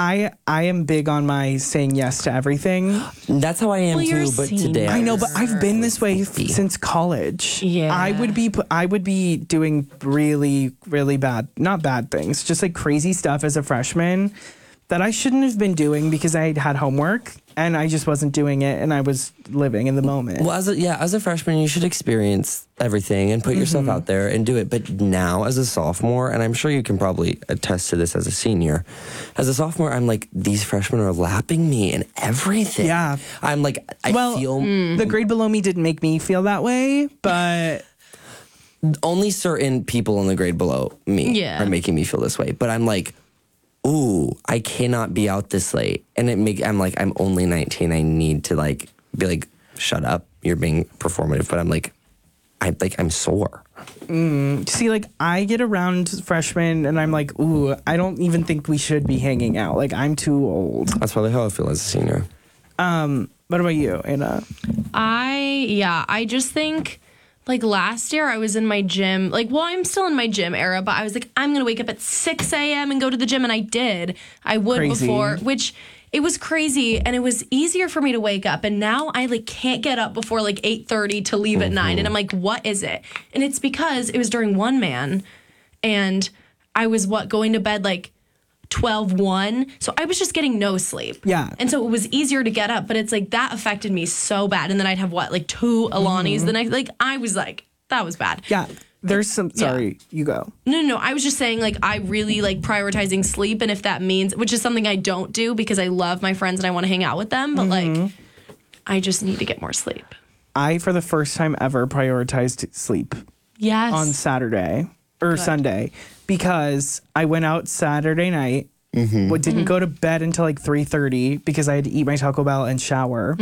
I am big on my saying yes to everything. That's how I am you're too. a But senior. today, I know, but I've been this way since college. Yeah. I would be doing really, really bad, not bad things, just like crazy stuff as a freshman that I shouldn't have been doing because I had homework and I just wasn't doing it and I was living in the moment. Well, as a freshman, you should experience everything and put yourself out there and do it. But now, as a sophomore, and I'm sure you can probably attest to this as a senior, as a sophomore, I'm like, these freshmen are lapping me in everything. Yeah. I'm like, I feel the grade below me didn't make me feel that way, but only certain people in the grade below me Yeah. are making me feel this way. But I'm like, ooh, I cannot be out this late. And I'm like, I'm only 19. I need to like be like, shut up. You're being performative. But I'm sore. see, like I get around freshmen and I'm like, ooh, I don't even think we should be hanging out. Like I'm too old. That's probably how I feel as a senior. What about you, Anna? I just think like last year I was in my gym, I'm still in my gym era, but I was like, I'm going to wake up at 6 a.m. and go to the gym. And I did. I would Crazy. before, which it was crazy. And it was easier for me to wake up. And now I like can't get up before like 8:30 to leave at 9. And I'm like, what is it? And it's because it was during One Man and I was going to bed like 12:01. So I was just getting no sleep. Yeah. And so it was easier to get up, but it's like that affected me so bad. And then I'd have 2 Alanis the next, I was like, that was bad. Yeah, there's some. Sorry, you go. No. I was just saying I really like prioritizing sleep. And if that means, which is something I don't do because I love my friends and I want to hang out with them, but I just need to get more sleep. I, for the first time ever, prioritized sleep Yes. on Saturday or Sunday because I went out Saturday night, but didn't go to bed until 3:30 because I had to eat my Taco Bell and shower.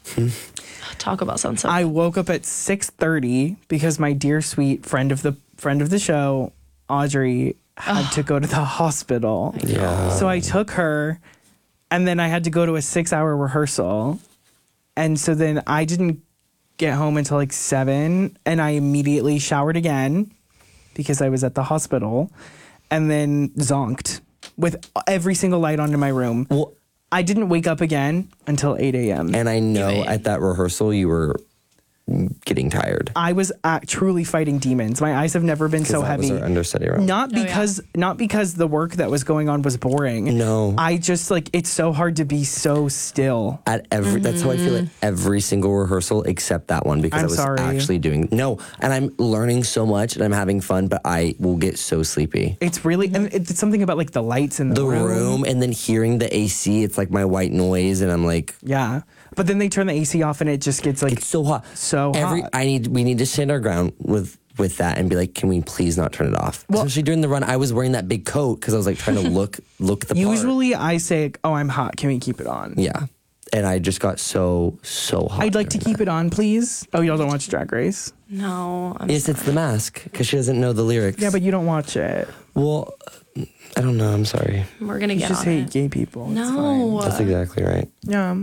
Talk about sounds so I woke up at 6:30 because my dear sweet friend of the show, Audrey, had to go to the hospital. Yeah. So I took her, and then I had to go to a 6-hour rehearsal, and so then I didn't get home until 7, and I immediately showered again because I was at the hospital, and then zonked with every single light on in my room. Well, I didn't wake up again until 8 a.m. and I know at that rehearsal you were getting tired. I was truly fighting demons. My eyes have never been so that heavy. was our understudy room. Not because the work that was going on was boring. No. I just it's so hard to be so still. At every that's how I feel at every single rehearsal except that one because I'm I was sorry. actually doing and I'm learning so much and I'm having fun, but I will get so sleepy. It's really and it's something about the lights in the room and then hearing the AC, it's like my white noise and I'm like, yeah. But then they turn the AC off and it just gets it's so hot. So hot. We need to stand our ground with that and be like, can we please not turn it off? Especially during the run, I was wearing that big coat because I was trying to look the part. Usually I say, oh, I'm hot. Can we keep it on? Yeah. And I just got so hot. I'd like to keep it on, please. Oh, y'all don't watch Drag Race? No. Yes, it's The Mask because she doesn't know the lyrics. Yeah, but you don't watch it. Well, I don't know. I'm sorry. We're going to You get just on hate it. gay people. It's fine. No. That's exactly right. Yeah.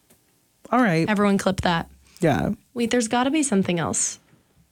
All right. Everyone clip that. Yeah. Wait, there's got to be something else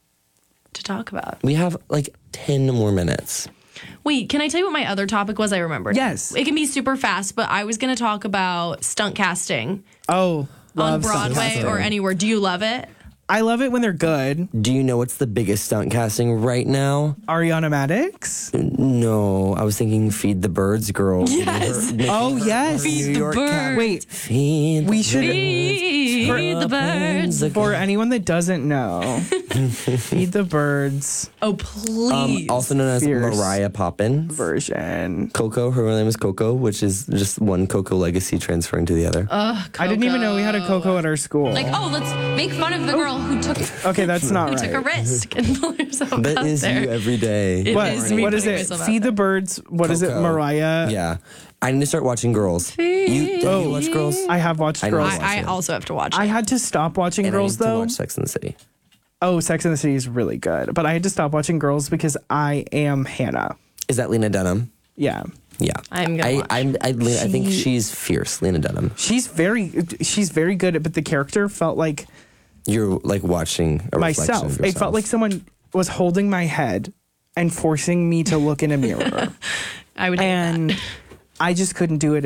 to talk about. We have 10 more minutes. Wait, can I tell you what my other topic was? I remembered. Yes. It can be super fast, but I was going to talk about stunt casting Oh, on love stunt Broadway casting. or anywhere. Do you love it? I love it when they're good. Do you know what's the biggest stunt casting right now? Ariana Madix? No, I was thinking Feed the Birds girl. Yes. Oh, yes. Feed the birds. Wait, Feed we should. Feed the birds. For anyone that doesn't know, Feed the Birds Oh, please. Also known as Fierce. Mariah Poppins. version. Coco, her real name is Coco, which is just one Coco legacy transferring to the other. Ugh, I didn't even know we had a Coco at our school. Let's make fun of the girl who took Okay, that's not right. took a risk and pulled herself That out is there. you every day. It What? is me What is putting it? myself out Feed the there. Birds. What is it? Coco. Mariah. Yeah. I need to start watching Girls. Have you watched Girls? I have watched I know. Girls. I also have to watch it. I had to stop watching And Girls I need to though. watch Sex and the City. Oh, Sex and the City is really good, but I had to stop watching Girls because I am Hannah. Is that Lena Dunham? Yeah, Yeah. I'm gonna watch. I think she's fierce, Lena Dunham. she's very good, but the character felt like You're watching a reflection myself. of It felt yourself. like someone was holding my head and forcing me to look in a mirror, I would hate that. and I just couldn't do it